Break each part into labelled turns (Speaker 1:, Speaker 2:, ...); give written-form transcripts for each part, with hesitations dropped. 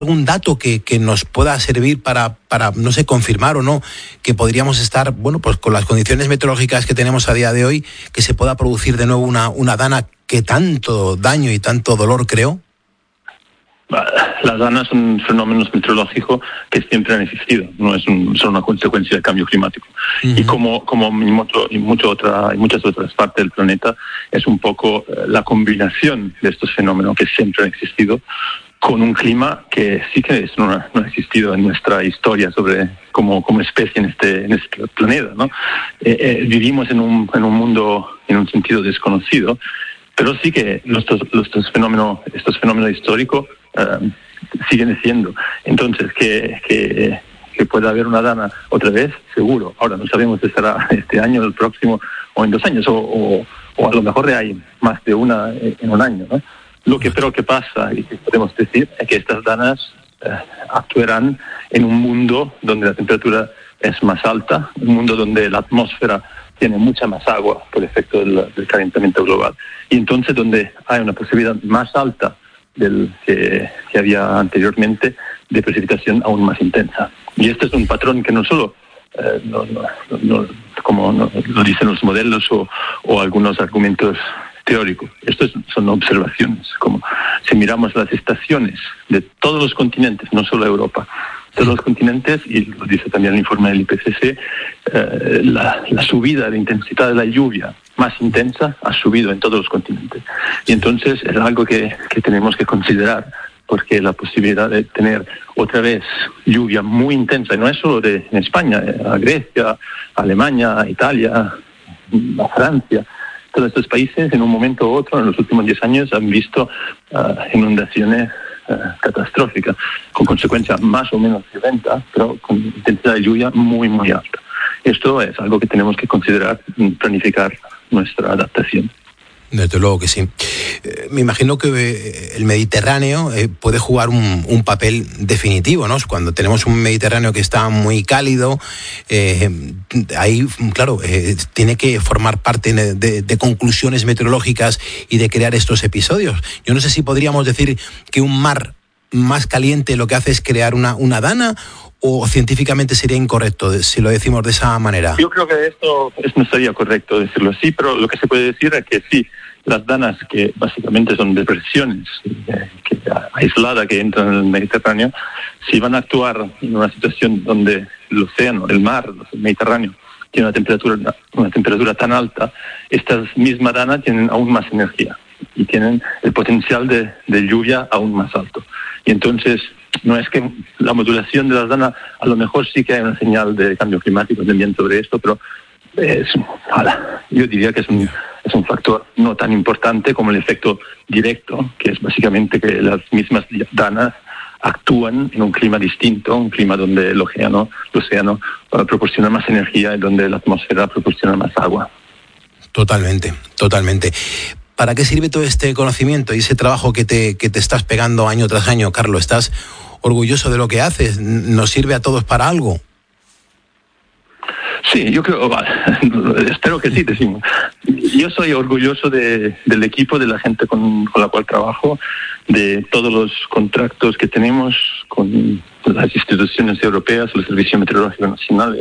Speaker 1: algún dato que nos pueda servir para, no sé, confirmar o no que podríamos estar, bueno, pues con las condiciones meteorológicas que tenemos a día de hoy, que se pueda producir de nuevo una dana que tanto daño y tanto dolor creó?
Speaker 2: Las danas son un fenómeno meteorológico que siempre han existido, no es solo una consecuencia del cambio climático. Uh-huh. Y como en muchas otras partes del planeta, es un poco la combinación de estos fenómenos que siempre han existido con un clima que sí que no ha existido en nuestra historia como especie en este planeta, ¿no? Vivimos en un mundo en un sentido desconocido, pero sí que estos fenómenos históricos siguen siendo. Entonces, que pueda haber una dana otra vez, seguro. Ahora no sabemos si será este año, el próximo o en 2 años, o a lo mejor hay más de una en un año, ¿no? Lo que creo que pasa, y que podemos decir, es que estas danas actuarán en un mundo donde la temperatura es más alta, un mundo donde la atmósfera tiene mucha más agua por efecto del calentamiento global, y entonces donde hay una posibilidad más alta del que había anteriormente de precipitación aún más intensa. Y este es un patrón que no solo como lo dicen los modelos o algunos argumentos teóricos. Estos son observaciones. Como si miramos las estaciones de todos los continentes, no solo Europa, todos los continentes, y lo dice también el informe del IPCC, la subida de intensidad de la lluvia más intensa ha subido en todos los continentes. Y entonces es algo que tenemos que considerar, porque la posibilidad de tener otra vez lluvia muy intensa, y no es solo en España, a Grecia, a Alemania, a Italia, a Francia, todos estos países en un momento u otro en los últimos 10 años han visto inundaciones catastróficas, con consecuencias más o menos violentas, pero con intensidad de lluvia muy, muy alta. Esto es algo que tenemos que considerar, planificar nuestra adaptación.
Speaker 1: Desde luego que sí. Me imagino que el Mediterráneo puede jugar un papel definitivo, ¿no? Cuando tenemos un Mediterráneo que está muy cálido, ahí, claro, tiene que formar parte de conclusiones meteorológicas y de crear estos episodios. Yo no sé si podríamos decir que un mar más caliente lo que hace es crear una dana, o científicamente sería incorrecto si lo decimos de esa manera.
Speaker 2: Yo creo que esto no sería correcto decirlo así, pero lo que se puede decir es que sí, las danas, que básicamente son depresiones aisladas que entran en el Mediterráneo, si van a actuar en una situación donde el océano, el mar, el Mediterráneo, tiene una temperatura tan alta, estas mismas danas tienen aún más energía y tienen el potencial de lluvia aún más alto. Y entonces, no es que la modulación de las danas, a lo mejor sí que hay una señal de cambio climático también sobre esto, pero yo diría que es un factor no tan importante como el efecto directo, que es básicamente que las mismas danas actúan en un clima distinto, un clima donde el océano proporciona más energía y donde la atmósfera proporciona más agua.
Speaker 1: Totalmente. ¿Para qué sirve todo este conocimiento y ese trabajo que te estás pegando año tras año, Carlos? ¿Estás orgulloso de lo que haces? ¿Nos sirve a todos para algo?
Speaker 2: Sí, yo creo, espero que sí, decimos. Yo soy orgulloso del equipo, de la gente con la cual trabajo, de todos los contratos que tenemos con las instituciones europeas, el Servicio Meteorológico Nacional,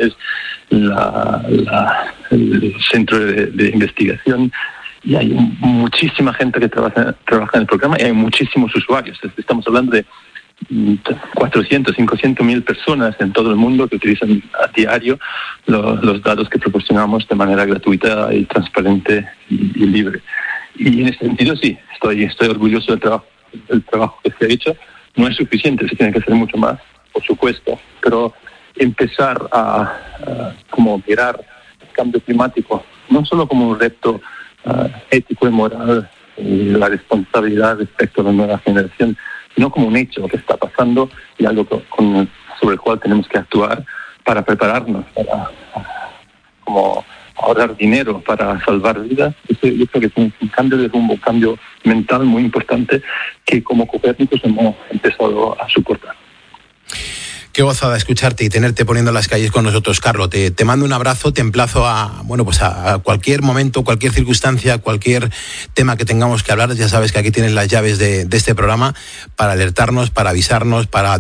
Speaker 2: el Centro de Investigación. Y hay muchísima gente que trabaja en el programa y hay muchísimos usuarios. Estamos hablando de 400, 500 mil personas en todo el mundo que utilizan a diario los datos que proporcionamos de manera gratuita y transparente y libre. Y en ese sentido sí, estoy orgulloso del trabajo que se ha hecho. No es suficiente, se tiene que hacer mucho más, por supuesto, pero empezar a como mirar el cambio climático no solo como un reto ético y moral y la responsabilidad respecto a la nueva generación, sino como un hecho que está pasando y algo sobre el cual tenemos que actuar para prepararnos, para como ahorrar dinero, para salvar vidas. Yo creo que es un cambio de rumbo, un cambio mental muy importante que como Copérnicos hemos empezado a soportar.
Speaker 1: Qué gozada escucharte y tenerte poniendo las calles con nosotros, Carlos. Te mando un abrazo, te emplazo a cualquier momento, cualquier circunstancia, cualquier tema que tengamos que hablar. Ya sabes que aquí tienes las llaves de este programa para alertarnos, para avisarnos, para